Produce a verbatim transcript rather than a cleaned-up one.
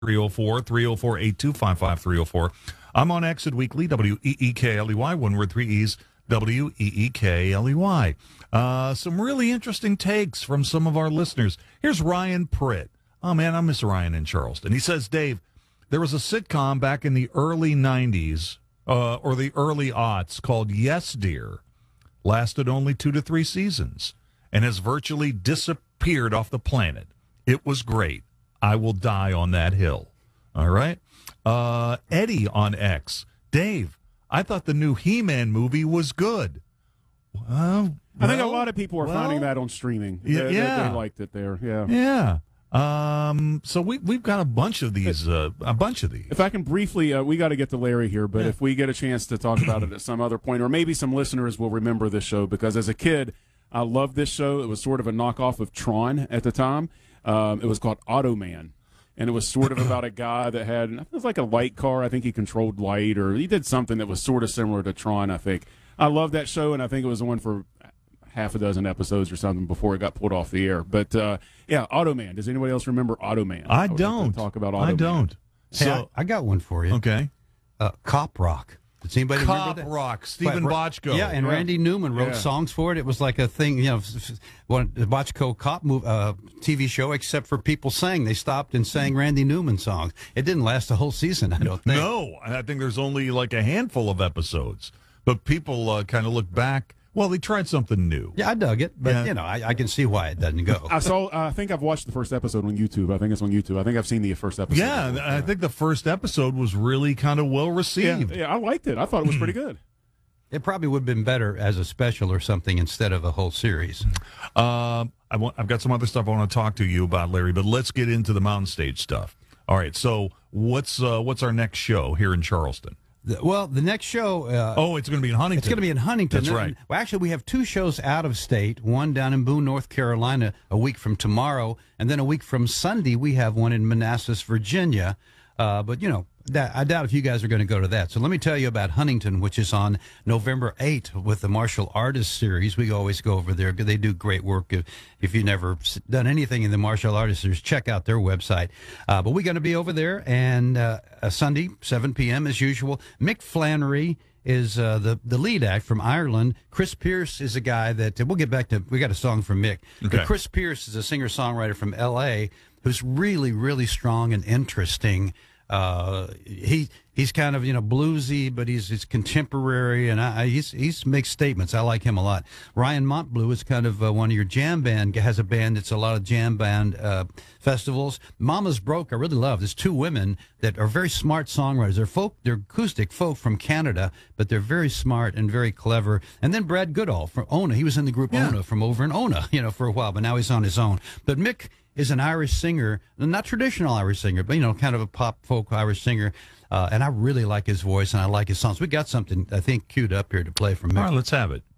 three oh four, three oh four, eight two five five, three oh four. I'm on Exit Weekly, W E E K L E Y, one word, three E's, W E E K L E Y. Uh, some really interesting takes from some of our listeners. Here's Ryan Pritt. Oh, man, I miss Ryan in Charleston. He says, Dave, there was a sitcom back in the early nineties, uh, or the early aughts, called Yes, Dear. Lasted only two to three seasons and has virtually disappeared off the planet. It was great. I will die on that hill. All right? Uh, Eddie on X. Dave, I thought the new He-Man movie was good. Well, I think a lot of people are well, finding that on streaming. Yeah, They, yeah. they, they liked it there. Yeah. Yeah. Um, so we, we've got a bunch of these, uh, a bunch of these. If I can briefly, uh, we got to get to Larry here, but yeah. if we get a chance to talk about it at some other point, or maybe some listeners will remember this show, because as a kid, I loved this show. It was sort of a knockoff of Tron at the time. Um, it was called Automan, and it was sort of about a guy that had, it was like a light car. I think he controlled light, or he did something that was sort of similar to Tron, I think. I loved that show, and I think it was the one for half a dozen episodes or something before it got pulled off the air. But, uh, yeah, Automan. Does anybody else remember Automan? I, I don't. Like talk about Automan. I don't. Hey, So I, I got one for you. Okay. Uh, Cop Rock. Does anybody Cop remember that? Rock, Stephen Right, Bochco. Yeah, and Yeah. Randy Newman wrote Yeah. songs for it. It was like a thing, you know, f- f- one the Bochco cop move, uh, T V show, except for people sang. They stopped and sang Randy Newman songs. It didn't last a whole season, I don't think. No, I think there's only like a handful of episodes. But people uh, kind of look back. Well, they tried something new. Yeah, I dug it, but, Yeah. you know, I, I can see why it doesn't go. I saw. Uh, I think I've watched the first episode on YouTube. I think it's on YouTube. I think I've seen the first episode. Yeah, I think the first episode was really kind of well Yeah, received. yeah, I liked it. I thought it was pretty good. It probably would have been better as a special or something instead of a whole series. Uh, I want, I've got some other stuff I want to talk to you about, Larry, but let's get into the Mountain Stage stuff. All right, so what's uh, what's our next show here in Charleston? The- well, the next show... Uh, Oh, it's going to be in Huntington. It's going to be in Huntington. That's right. Well, actually, we have two shows out of state, one down in Boone, North Carolina, a week from tomorrow, and then a week from Sunday, we have one in Manassas, Virginia. Uh, but, you know, that, I doubt if you guys are going to go to that. So let me tell you about Huntington, which is on November eighth with the Martial Artists Series. We always go over there because they do great work. If, if you've never done anything in the Martial Artists Series, check out their website. Uh, but we're going to be over there, and uh, a Sunday, seven p.m. as usual. Mick Flannery is uh, the, the lead act from Ireland. Chris Pierce is a guy that, we'll get back to, we got a song from Mick. Okay. But Chris Pierce is a singer-songwriter from L A who's really, really strong and interesting. Uh, he he's kind of, you know, bluesy, but he's he's contemporary, and I, I he's he's makes statements. I like him a lot. Ryan Montbleu is kind of uh, one of your jam band, has a band that's a lot of jam band uh, festivals. Mama's Broke, I really love. There's two women that are very smart songwriters. They're folk, they're acoustic folk from Canada, but they're very smart and very clever. And then Brad Goodall from Ona. He was in the group Yeah. Ona from over in Ona, you know, for a while, but now he's on his own. But Mick is an Irish singer, not traditional Irish singer, but, you know, kind of a pop folk Irish singer. Uh, and I really like his voice and I like his songs. We got something, I think, queued up here to play from Mick. All right, let's have it.